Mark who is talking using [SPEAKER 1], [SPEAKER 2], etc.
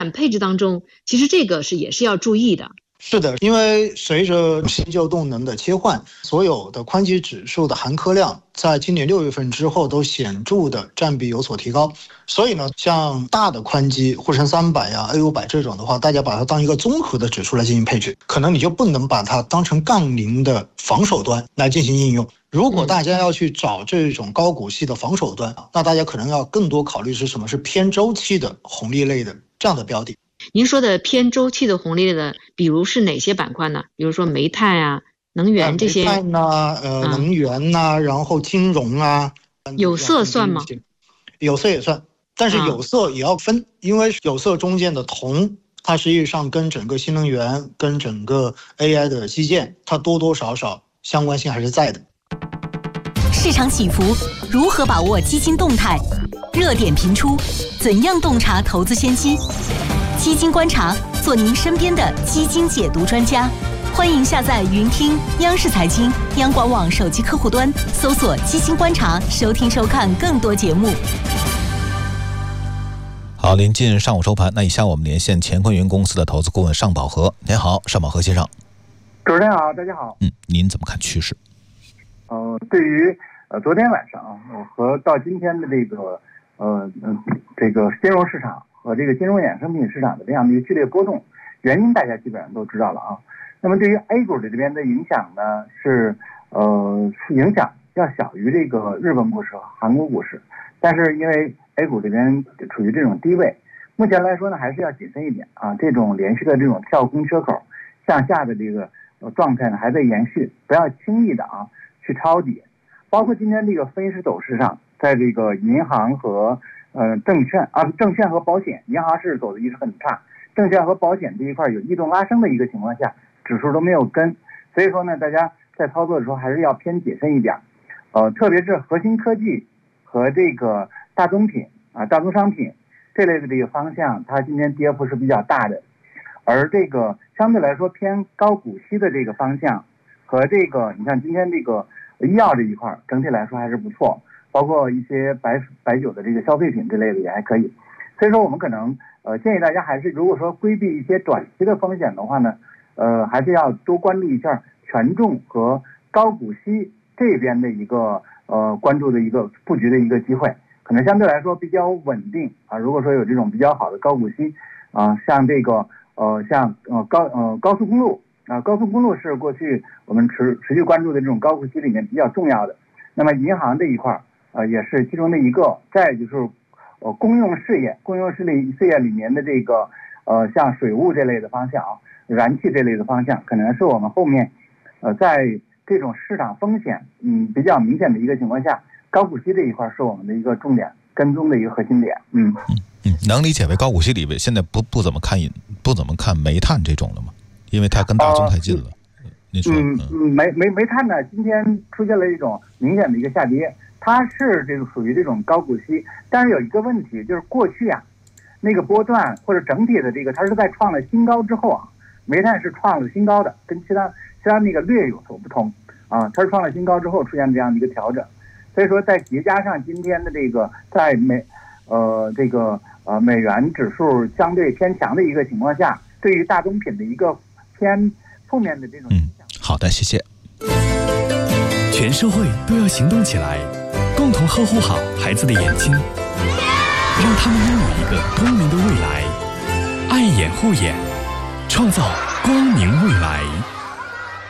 [SPEAKER 1] 配置当中，其实这个也是要注意的。
[SPEAKER 2] 是的，因为随着新旧动能的切换，所有的宽基指数的含颗量在今年6月份之后都显著的占比有所提高。所以呢，像大的宽基沪深300呀、A500这种的话，大家把它当一个综合的指数来进行配置，可能你就不能把它当成杠铃的防守端来进行应用。如果大家要去找这种高股息的防守端，那大家可能要更多考虑是什么是偏周期的红利类的这样的标的。
[SPEAKER 1] 您说的偏周期的红利类的，比如是哪些板块呢？比如说煤炭啊、能源这些。
[SPEAKER 2] 煤炭啊，能源啊，然后金融啊。
[SPEAKER 1] 有色算吗？
[SPEAKER 2] 有色也算，但是有色也要分，因为有色中间的铜，它实际上跟整个新能源、跟整个 AI 的基建，它多多少少相关性还是在的。
[SPEAKER 3] 市场起伏，如何把握基金动态？热点频出，怎样洞察投资先机？基金观察，做您身边的基金解读专家。欢迎下载云听央视财经、央广网手机客户端，搜索基金观察，收听收看更多节目。
[SPEAKER 4] 好，临近上午收盘，那以下我们连线乾坤云公司的投资顾问尚宝和。您好，尚宝和先生。
[SPEAKER 5] 主持人好，大家好。
[SPEAKER 4] 您怎么看趋势？
[SPEAKER 5] 对于昨天晚上和到今天的这个金融市场和这个金融衍生品市场的这样的一个剧烈波动，原因大家基本上都知道了啊。那么对于 A 股这边的影响呢，是影响要小于这个日本股市和韩国股市，但是因为 A 股这边处于这种低位，目前来说呢还是要谨慎一点啊。这种连续的这种跳空缺口向下的这个状态呢还在延续，不要轻易的去抄底。包括今天这个分时走势上，在这个银行和证券和保险，银行是走的一直很差，证券和保险这一块有异动拉升的一个情况下，指数都没有跟，所以说呢，大家在操作的时候还是要偏谨慎一点。特别是核心科技和这个大宗品大宗商品这类的这个方向，它今天跌幅是比较大的。而这个相对来说偏高股息的这个方向和这个你看今天这个医药这一块整体来说还是不错，包括一些白酒的这个消费品之类的也还可以。所以说我们可能建议大家还是如果说规避一些短期的风险的话呢，还是要多关注一下权重和高股息这边的一个关注的一个布局的一个机会，可能相对来说比较稳定啊。如果说有这种比较好的高股息像这个高速公路高速公路是过去我们持续关注的这种高股息里面比较重要的。那么银行这一块也是其中的一个。再就是公用事业里面的这个像水务这类的方向燃气这类的方向，可能是我们后面在这种市场风险比较明显的一个情况下，高股息这一块是我们的一个重点跟踪的一个核心点。
[SPEAKER 4] 能理解为高股息里边现在不怎么看煤炭这种了吗？因为它跟大宗太近了。您说
[SPEAKER 5] 煤炭呢今天出现了一种明显的一个下跌，它是这种属于这种高股息，但是有一个问题就是过去那个波段或者整体的这个它是在创了新高之后煤炭是创了新高的，跟其他那个略有所不同它是创了新高之后出现这样的一个调整。所以说在叠加上今天的这个在美元指数相对偏强的一个情况下，对于大宗品的一个偏负面的这种影响。
[SPEAKER 4] 好的，谢谢。
[SPEAKER 6] 全社会都要行动起来，共同呵护好孩子的眼睛，让他们拥有一个光明的未来。爱眼护眼，创造光明未来。